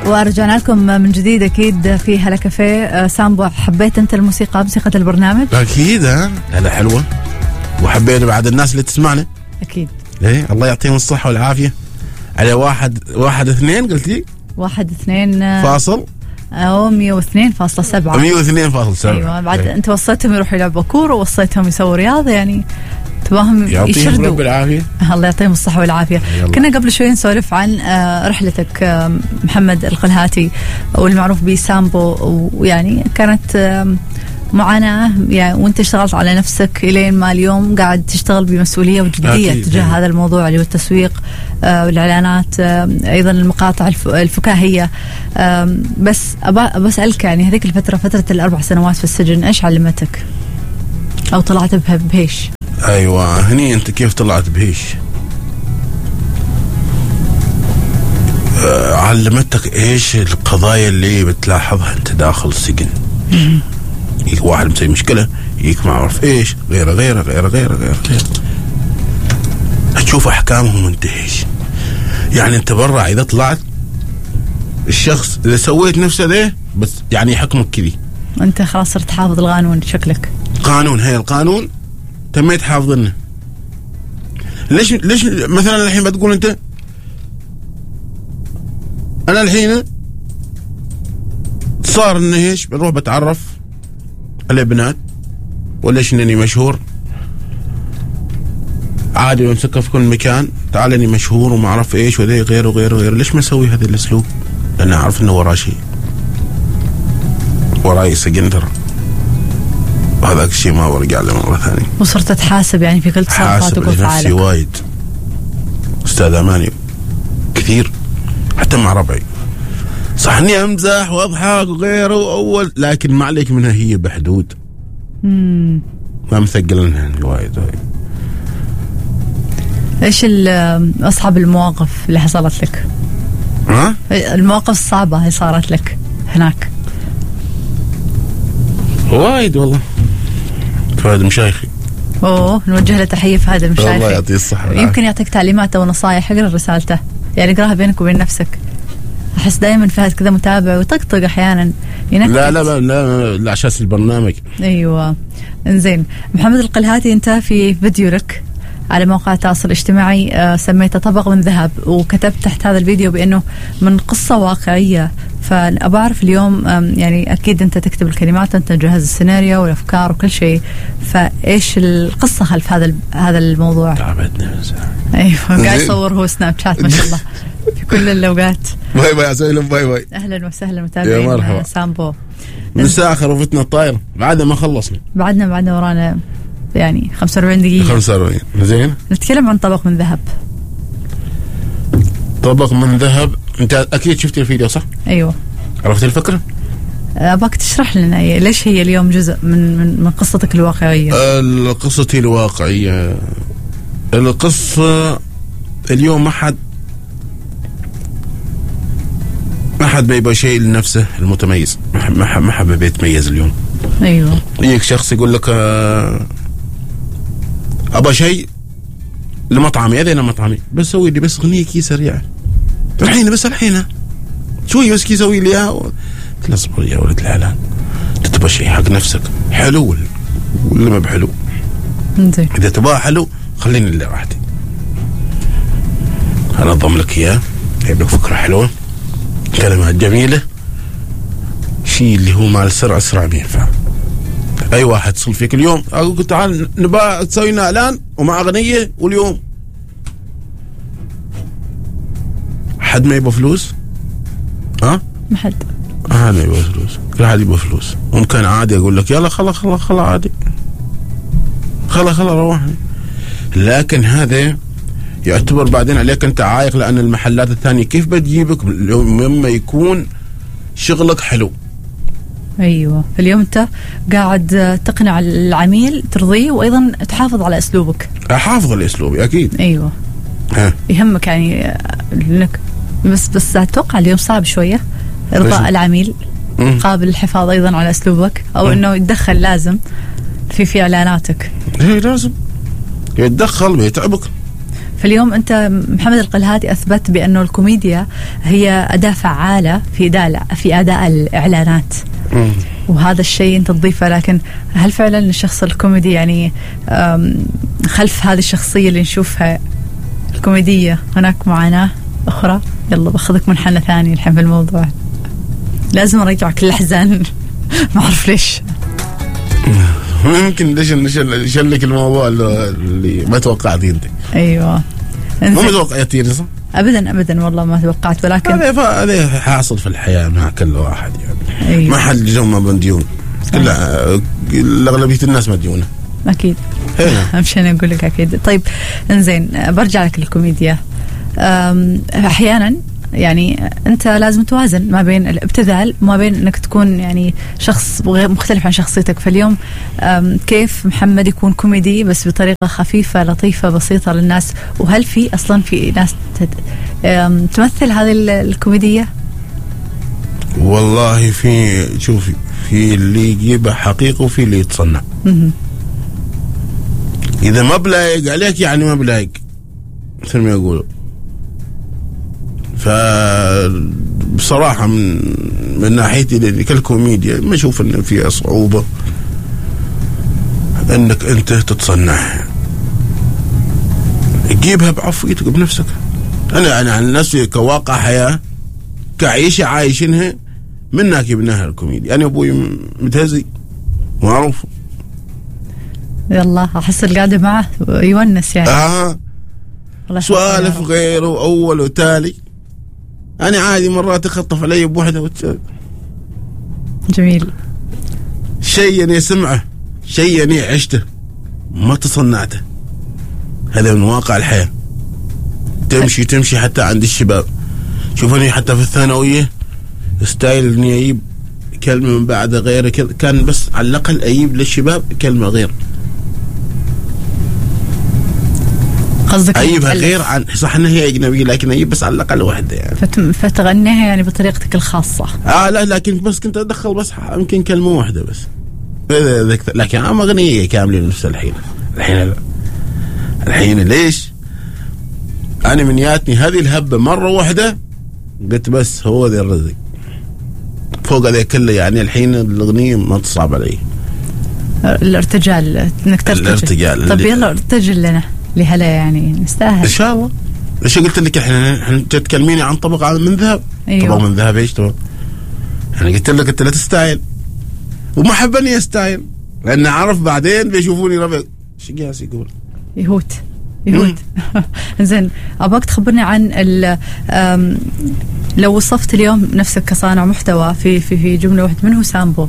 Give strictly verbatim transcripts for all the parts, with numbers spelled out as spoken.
ورجعنا لكم من جديد أكيد في هلا كافيه. سامبو، حبيت أنت الموسيقى موسيقى البرنامج؟ أكيد. ها هلا حلوة، وحبينا بعد الناس اللي تسمعنا أكيد. إيه الله يعطيهم الصحة والعافية. على واحد واحد اثنين قلتي؟ واحد اثنين فاصل أو مية واثنين فاصلة سبعة. مية واثنين فاصلة سبعة. أيوة بعد إيه؟ أنت وصيتهم يروحوا يلعبوا كورة ووصيتهم يسووا رياضة، يعني تباهم يشردوا. رب العافية. الله يعطيهم الصحة والعافية. كنا قبل شوي نسولف عن رحلتك محمد القلهاتي والمعروف بسامبو، ويعني كانت معاناة يعني، وانت اشتغلت على نفسك إلين ما اليوم قاعد تشتغل بمسؤولية وجدية تجاه هذا الموضوع اللي هو التسويق والإعلانات، أيضا المقاطع الفكاهية. بس أبى بسألك يعني هذيك الفترة، فترة الأربع سنوات في السجن، إيش علمتك أو طلعت بها بهيش؟ أيوة هني أنت كيف طلعت بهيش؟ أه علمتك إيش القضايا اللي بتلاحظها أنت داخل السجن. يجيك واحد مسوي مشكلة، يجيك ما أعرف إيش، غيره غيره غيره غيره غيره غيره تشوف أحكامهم أنت إيش. يعني أنت برا إذا طلعت الشخص إذا سويت نفسه ده بس يعني يحكمك كذي، أنت خلاص صرت حافظ القانون شكلك. قانون هي القانون تميت حافظنه. ليش ليش مثلا الحين بتقول أنت أنا الحين صار إنه إيش بروح بتعرف على بنات، ولا إنني مشهور عادي وامسكها في كل مكان، تعال إني مشهور وما أعرف إيش وذي غيره غيره غيره. ليش ما أسوي هذا الأسلوب؟ لأن أعرف إنه وراه شيء، وراي سجن ترى، وهذاك الشيء ما برجع له مرة ثانية. وصرت تحاسب يعني في كل تصرفاتك وافعالك. حاسب لنفسي وايد أستاذ أماني كثير، حتى مع ربعي صح اني امزح واضحك وغيره اول، لكن ما عليك منها هي بحدود. امم ما مثقلنها وايد وايد. ايش اصعب المواقف اللي حصلت لك؟ ها؟ المواقف الصعبة اللي صارت لك هناك؟ وايد والله. فهد مشايخي، اوه نوجه له تحية فهد مشايخي، الله يعطيه الصحة. يمكن يعطيك تعليمات او نصائح، اقرا رسالته يعني، اقراها بينك وبين نفسك. أحس دائما فهد كذا متابع وطقطق أحيانا ينكت. لا لا لا لا, لا عشان البرنامج. أيوة إنزين. محمد القلهاتي، أنت في فيديو لك على موقع التواصل الاجتماعي آه سميته طبق من ذهب، وكتبت تحت هذا الفيديو بأنه من قصة واقعية. فأبى أعرف اليوم يعني أكيد أنت تكتب الكلمات، أنت تجهز السيناريو والأفكار وكل شيء، فإيش القصة خلف هذا هذا الموضوع؟ تعبتني. أيوة قاعد يصور هو سناب شات ما شاء الله في كل الأوقات. باي باي أسوي لهم باي باي. أهلا وسهلا متابعين سامبو. مساء خروفتنا الطايرة، بعدنا ما خلصنا. بعدنا بعدنا ورانا يعني خمسة وأربعين دقيقة. خمسة وأربعين زين. نتكلم عن طبق من ذهب. طبق من ذهب، أنت أكيد شفت الفيديو صح؟ أيوة. عرفت الفكرة؟ أباك تشرح لنا ليش هي اليوم جزء من من من قصتك الواقعية. قصتي الواقعية، القصة اليوم ما حد ما حد بيبقى شيء لنفسه المتميز، ما حد ما حد بيتميز اليوم. أيوة. يجيك شخص يقول لك أبغى شيء لمطعمي، أذن مطعمي بس سوي لي بس أغنية كي سريعة الحين، بس الحين شوي بس كي سوي لي إياها. لا اصبر يا ولد الحلال، تبغى شيء حق نفسك حلو ولا ما بحلو؟ زين. إذا تبغى حلو خليني اللي راحتي، أنا أنظم لك إياه، جايب لك فكرة حلوة، كلمات جميلة، شيء اللي هو مال سرعة سرعة بينفع. أي واحد يصل فيك اليوم أقول تعال نبغى تسوي لنا إعلان ومع أغنية، واليوم حد ما يبغى فلوس؟ ها؟ ما حد. هذا يبغى فلوس، كل حد يبغى فلوس. ممكن عادي أقول لك يلا خلا خلا خلا عادي، خلا خلا روحني، لكن هذا يعتبر بعدين عليك أنت عايق، لأن المحلات الثانية كيف بتجيبك لما يكون شغلك حلو. أيوة. اليوم أنت قاعد تقنع العميل، ترضيه، وأيضا تحافظ على أسلوبك. أحافظ على أسلوبي أكيد. أيوة. ها. يهمك يعني إنك بس بس أتوقع اليوم صعب شوية إرضاء العميل مم. قابل الحفاظ أيضا على أسلوبك، أو مم. إنه يتدخل لازم في في إعلاناتك. إيه لازم يتدخل، بيتعبك. فاليوم أنت محمد القلهاتي أثبت بأنه الكوميديا هي أداة فعالة في أداء في أداء الإعلانات. مم. وهذا الشيء أنت تضيفه، لكن هل فعلا الشخص الكوميدي يعني خلف هذه الشخصية اللي نشوفها الكوميدية هناك معاناة أخرى؟ يلا بأخذك منحنى ثاني الحين في الموضوع، لازم أرجعك للأحزان ما أعرف ليش. ممكن ليش نشلك الموضوع اللي ما توقعتيه أنت. أيوة مو متوقعتيه صح؟ أبدا أبدا والله ما توقعت، ولكن هذا حاصل في الحياة مع كل واحد يعني. أيوة. ما حد اليوم ما بنديون، لا الأغلبية الناس مديونة أكيد. أمشي أقول لك أكيد. طيب إنزين برجع لك للكوميديا. أحيانا يعني أنت لازم توازن ما بين الابتذال وما بين أنك تكون يعني شخص غير مختلف عن شخصيتك. فاليوم كيف محمد يكون كوميدي بس بطريقة خفيفة لطيفة بسيطة للناس؟ وهل في أصلا في ناس تمثل هذه الكوميدية؟ والله في، شوفي في اللي يجيبها حقيقة وفي اللي يتصنع. إذا ما بلايق عليك يعني ما بلايق مثل ما يقولوا. فبصراحة من من ناحيتي كالكوميديا ما أشوف إن فيها صعوبة إنك أنت تتصنع، تجيبها بعفويتك بنفسك. أنا أنا عن نفسي كواقع حياة كعيشة عايشينها من ناكي بناها الكوميديا. أنا أبوي متهزي معروف، يلا أحس القعدة معه يونس يعني. آه سوالف غيره وأول وتالي. أنا عادي مرات أخطف علي بوحدة وت... جميل. شيء أنا سمعه، شيء أنا عشته ما تصنعته. هذا من واقع الحياة. تمشي تمشي حتى عند الشباب. شوفني حتى في الثانوية ستايل إني أجيب كلمة من بعد غير كان، بس على الأقل أجيب للشباب كلمة غير. قصدك أجيبها غير عن، صح إنها هي أجنبية لكن أجيب بس على الأقل واحدة يعني. فتم فتغنيها يعني بطريقتك الخاصة. آه لا لكن بس كنت أدخل بس يمكن كلمة واحدة بس. لكن أنا أغنية كاملة نفس الحين. الحين لا. الحين ليش؟ أنا من ياتني هذه الهبة مرة واحدة قلت بس هو ذي الرزق فوق هذا كله يعني. الحين الأغنية ما تصعب علي. الارتجال انك ترتجل. الارتجال. طب يلا ارتجل لنا لهلا يعني نستاهل ان شاء الله. ايش قلت لك احنا احنا تتكلميني عن طبق من ذهب. أيوة. طبق من ذهب ايش طبق؟ انا قلت لك انت لا تستاهل وما حبني استاهل لان عرف بعدين بيشوفوني ربع ايش قاعد يقول يهوت يهوت. زين ابغاك تخبرني عن لو وصفت اليوم نفسك كصانع محتوى في في في جمله واحده، من هو سامبو؟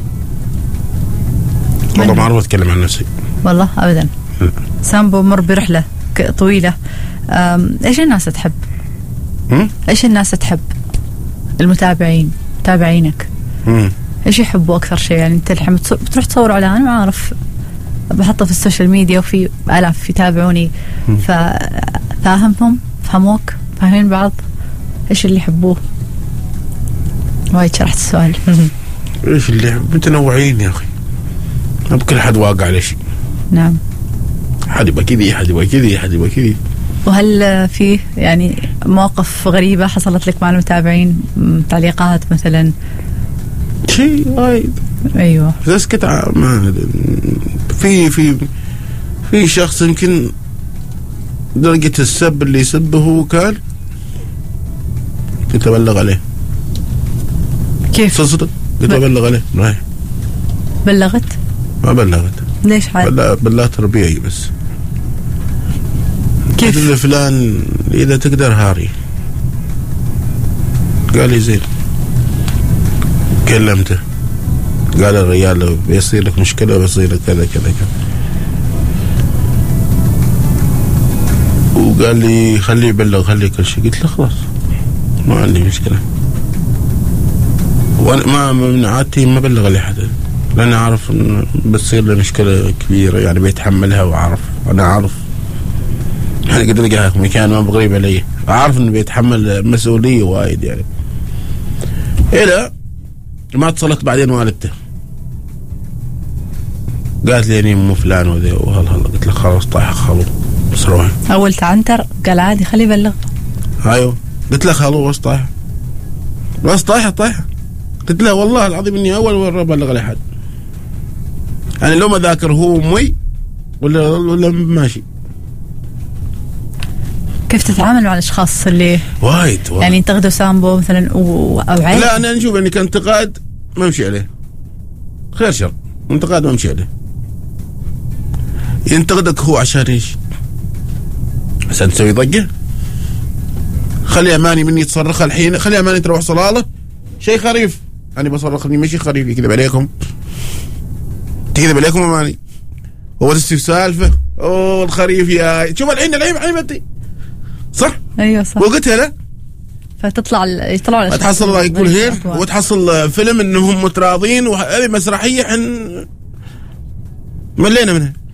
والله ما اعرف اتكلم عن نفسي والله ابدا. سامبو مر برحله طويله. ايش الناس تحب؟ ايش الناس تحب؟ المتابعين متابعينك مم. ايش يحبوا اكثر شيء؟ يعني انت الحين بتروح تصور اعلان ما اعرف بحطه في السوشيال ميديا وفي آلاف يتابعوني، ففاهمهم فهموك فاهمين بعض، ايش اللي يحبوه؟ وايد شرحت السؤال. ايش اللي يحب؟ متنوعين يا اخي، ما بكل حد واقع على شيء. نعم. حد يبقى كذي حد يبقى كذي حد يبقى كذي. وهل في يعني مواقف غريبة حصلت لك مع المتابعين؟ تعليقات مثلا؟ شيء وايد. ايوه بس كتع ما في في في شخص يمكن درجة السب اللي يسبه كان كنت أبلغ عليه. كيف؟ صدق كنت أبلغ عليه. رايح بلغت؟ ما بلغت. ليش حال؟ بلغت بلغت تربيعي بس. كيف؟ فلان إذا تقدر هاري. قال لي زين. كلمته قال الرجال بيصير لك مشكلة بيصير لك كذا كذا كذا، وقال لي خليه يبلغ خليه كل شيء. قلت له خلاص ما عندي مشكلة، وانا ما من عادتي ما بلغ لأحد لأن أعرف إن بتصير له مشكلة كبيرة يعني بيتحملها، وأعرف أنا أعرف يعني قد لقاها مكان ما بغريب علي، أعرف إنه بيتحمل مسؤولية وايد يعني. إلى ما اتصلت بعدين والدته قالت لي اني مو فلان وذا وهلا هلا. قلت له خلاص طايح خلو بس روح. اول تعنتر قال عادي خليه يبلغ. ايوه قلت له خلو بس طايح بس طايحه طايحه. قلت له والله العظيم اني اول مره ابلغ لاحد. يعني لو ما ذاكر هو امي ولا ولا ماشي. كيف تتعامل مع الاشخاص اللي وايد, وايد. يعني ينتقدوا سامبو مثلا او عيب؟ لا انا نشوف اني كانتقاد ما امشي عليه خير شر. انتقاد ما امشي عليه. ينتقدك هو عشان ايش؟ عشان تسوي ضجه. خلي اماني مني تصرخها الحين. خلي اماني تروح صلاله شيء خريف. انا بصرخني ماشي خريف. يكذب عليكم تكذب عليكم اماني. هو تسوي سالفه اوه الخريف يا شوف الحين العيب عيبتي صح؟ ايوه صح. وقلتها لا فتطلع يطلعوا تحصل الله يقول هير وتحصل فيلم انهم متراضين وهذه مسرحيه حن ملينا منها.